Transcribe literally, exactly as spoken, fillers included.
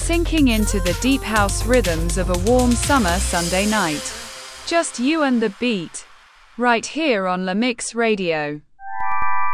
sinking into the deep house rhythms of a warm summer Sunday night. Just you and the beat. Right here on La Mix Radio.